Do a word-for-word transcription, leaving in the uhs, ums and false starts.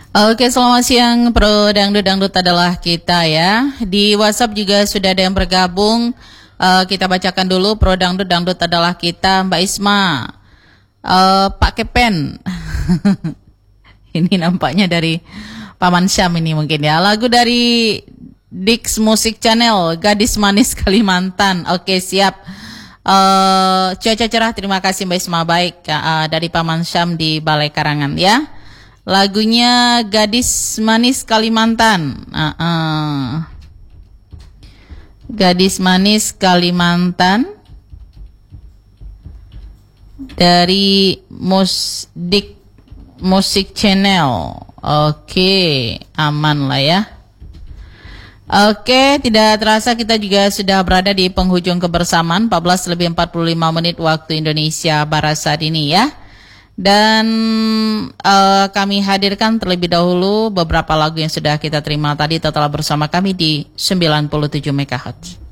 Oke, selamat siang Pro Dangdut. Dangdut adalah kita ya. Di WhatsApp juga sudah ada yang bergabung. Uh, kita bacakan dulu Pro Dangdut. Dangdut adalah kita. Mbak Isma, uh, Pak Kepen. Ini nampaknya dari Paman Syam ini mungkin ya. Lagu dari Dix Music Channel, Gadis Manis Kalimantan. Oke, siap. Uh, cuaca cerah, terima kasih Mbak Isma. Baik, uh, dari Paman Syam di Balai Karangan ya. Lagunya Gadis Manis Kalimantan. uh, uh. Gadis Manis Kalimantan dari Musdik Music Channel. Oke, aman lah ya. Oke, tidak terasa kita juga sudah berada di penghujung kebersamaan. Empat belas lebih empat puluh lima menit waktu Indonesia Barat saat ini ya. Dan uh, kami hadirkan terlebih dahulu beberapa lagu yang sudah kita terima tadi. Tetaplah bersama kami di sembilan puluh tujuh megahertz.